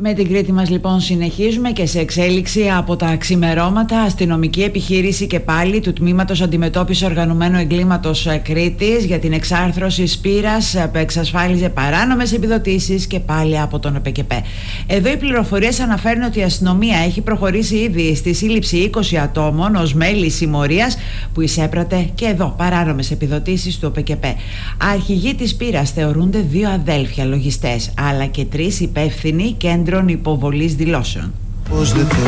Με την Κρήτη μας λοιπόν συνεχίζουμε και σε εξέλιξη από τα ξημερώματα. Αστυνομική επιχείρηση και πάλι του Τμήματος Αντιμετώπισης Οργανωμένου Εγκλήματος Κρήτης για την εξάρθρωση σπήρας που εξασφάλιζε παράνομες επιδοτήσεις και πάλι από τον ΟΠΕΚΕΠ. Εδώ οι πληροφορίες αναφέρουν ότι η αστυνομία έχει προχωρήσει ήδη στη σύλληψη 20 ατόμων ως μέλη συμμορίας που εισέπρατε και εδώ παράνομες επιδοτήσεις του ΟΠΕΚΕΠ. Αρχηγοί της σπήρας θεωρούνται 2 αδέλφια λογιστές αλλά και 3 υπεύθυνοι κέντρων υποβολής δηλώσεων. Πώς δεν θέλω